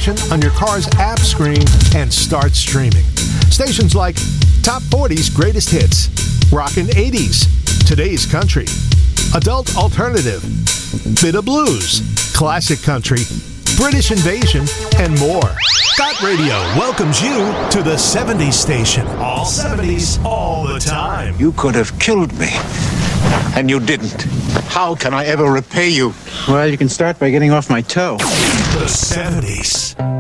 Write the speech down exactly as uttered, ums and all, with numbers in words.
station on your car's app screen and start streaming. Stations like Top forty's Greatest Hits, Rockin' eighties, Today's Country, Adult Alternative, Bit of Blues, Classic Country, British Invasion, and more. Got Radio welcomes you to the seventies station. All seventies, all the time. You could have killed me, and you didn't. How can I ever repay you? Well, you can start by getting off my toe. The seventies.